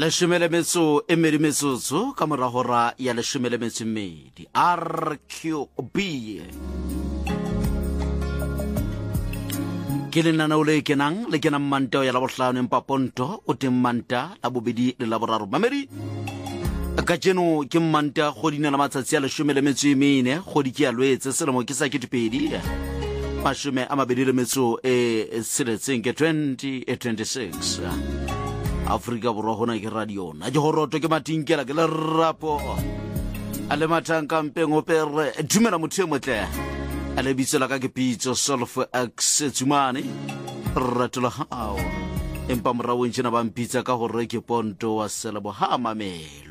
leshomele metso e medi metsotso ka moragora ya leshomele metso medi RQB ke lenaneo le kenang le kenang mantao ya la bohlano empa ponto o teng manta la bobedi le la boraro mamedi ka jeno ke manta kgodina la matsatsi ya leshomele metso e mene kgodi ke ya lwetse selemo ke sa ketepedi mashome a mabedi le metso e seletseng ke 2026 Afrika borwa hona ke radio na ke horoto ke matinkela ke le rapo a le mathanka mpeng opere dumela motho e motle a le bitsela ka ke pitso Solfo X Tsumane ratola hao empa morawo ntjena ba mpitsa ka hore ke ponto wa selebo ha mamelo